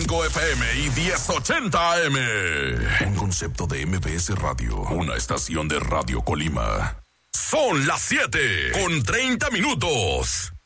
100.5 FM y 1080 AM. Un concepto de MBS Radio, una estación de Radio Colima. Son las 7:30.